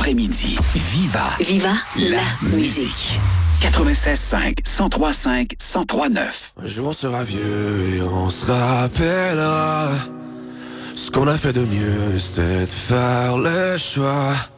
l'après-midi. Viva. Viva la musique. 96.5, 103.5, 103.9. Un jour on sera vieux et on se rappellera. Ce qu'on a fait de mieux, c'était de faire le choix